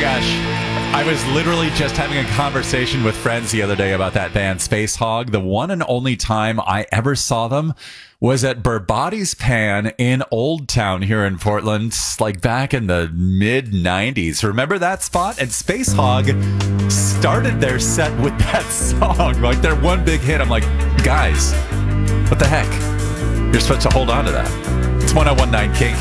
gosh. I was literally just having a conversation with friends the other day about that band Space Hog. The one and only time I ever saw them was at Burbati's Pan in Old Town here in Portland, like back in the mid-90s. Remember that spot? And Space Hog started their set with that song, like their one big hit. I'm like, guys, what the heck? You're supposed to hold on to that. It's 101.9 Kink.